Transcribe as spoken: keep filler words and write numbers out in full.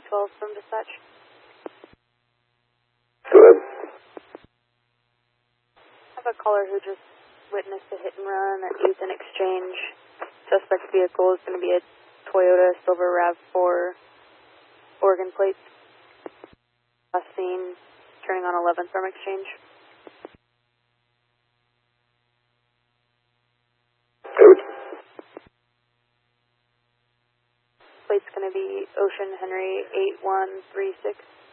twelve from dispatch. Go ahead. I have a caller who just witnessed a hit and run at eighth and Exchange. Suspect vehicle is going to be a Toyota Silver RAV four Oregon plates. Last seen turning on eleventh from Exchange. Good. Plate's going to be Ocean Henry eight one three six.